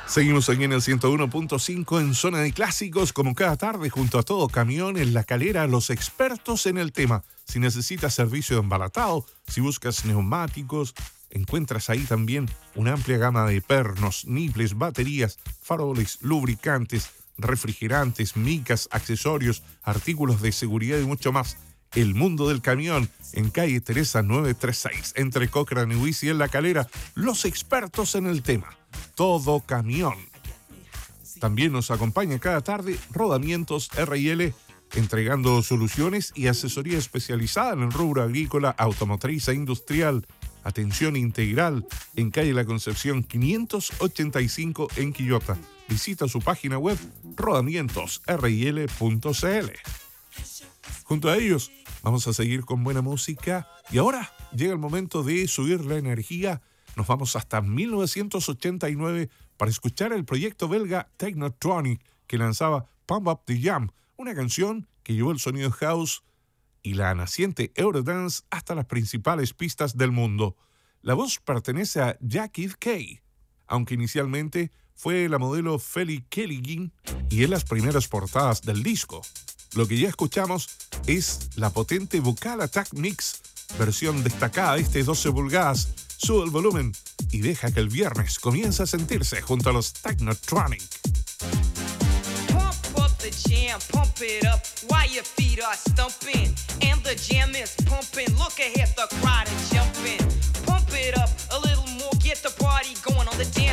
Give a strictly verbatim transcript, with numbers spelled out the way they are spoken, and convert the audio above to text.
Seguimos aquí en el ciento uno punto cinco en Zona de Clásicos, como cada tarde, junto a Todo Camión en La Calera, los expertos en el tema. Si necesitas servicio de embalatado, si buscas neumáticos, encuentras ahí también una amplia gama de pernos, niples, baterías, faroles, lubricantes, refrigerantes, micas, accesorios, artículos de seguridad y mucho más. El mundo del camión, en calle Teresa novecientos treinta y seis, entre Cochrane y Huici en La Calera, los expertos en el tema. Todo Camión. También nos acompaña cada tarde Rodamientos R y L, entregando soluciones y asesoría especializada en el rubro agrícola, automotriz e industrial. Atención integral en calle La Concepción quinientos ochenta y cinco en Quillota. Visita su página web rodamientos r i l punto c l. Junto a ellos vamos a seguir con buena música y ahora llega el momento de subir la energía. Nos vamos hasta mil novecientos ochenta y nueve para escuchar el proyecto belga Technotronic, que lanzaba Pump Up the Jam, una canción que llevó el sonido house y la naciente Eurodance hasta las principales pistas del mundo. La voz pertenece a Jackie Kay, aunque inicialmente fue la modelo Feli Kelligin y en las primeras portadas del disco. Lo que ya escuchamos es la potente Vocal Attack Mix, versión destacada de este doce pulgadas. Sube el volumen y deja que el viernes comience a sentirse junto a los Technotronic. Pump up the jam, pump it up while your feet are stumping. And the jam is pumping. Look ahead, the crowd is jumping. Pump it up a little.